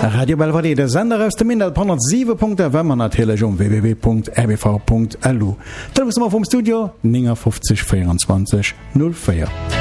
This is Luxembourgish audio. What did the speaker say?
Radio Belvedere, der Sender aus dem Internet 107.de, wenn man natürlich um www.rbv.lu. Dann müssen wir vom Studio 59 24 04.